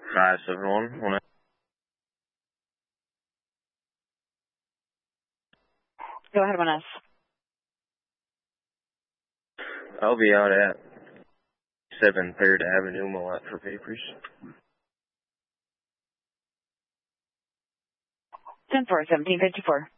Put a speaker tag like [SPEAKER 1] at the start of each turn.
[SPEAKER 1] 571.
[SPEAKER 2] Go ahead, 1S.
[SPEAKER 1] I'll be out at 7 3rd Avenue, Millette, for papers.
[SPEAKER 2] 10-4, 1754.